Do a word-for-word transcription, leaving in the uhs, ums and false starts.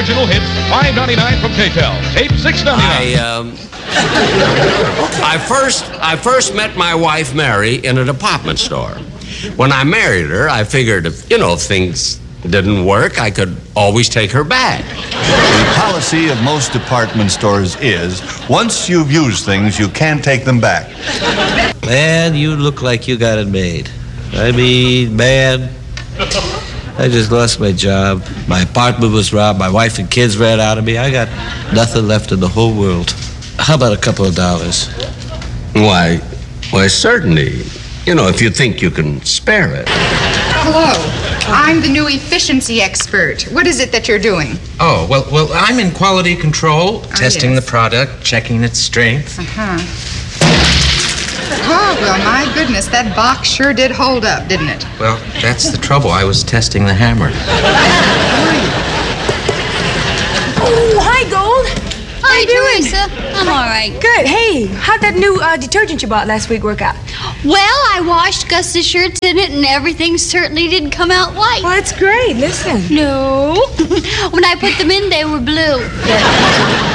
original hits, five ninety-nine from K-Tel. Tape six ninety-nine. I, um... I first, I first met my wife, Mary, in a department store. When I married her, I figured if, you know, if things didn't work, I could always take her back. The policy of most department stores is, once you've used things, you can't take them back. Man, you look like you got it made. I mean, man, I just lost my job. My apartment was robbed. My wife and kids ran out of me. I got nothing left in the whole world. How about a couple of dollars? Why, why, certainly. You know, if you think you can spare it. Hello. I'm the new efficiency expert. What is it that you're doing? Oh, well, well, I'm in quality control, Oh, testing yes. the product, checking its strength. Uh-huh. Oh, well, my goodness, that box sure did hold up, didn't it? Well, that's the trouble. I was testing the hammer. Oh, hi, Gold. Hi, you doing? Teresa. I'm all right. Good. Hey, how'd that new uh, detergent you bought last week work out? Well, I washed Gus's shirts in it, and everything certainly did come out white. Well, that's great. Listen. No. When I put them in, they were blue.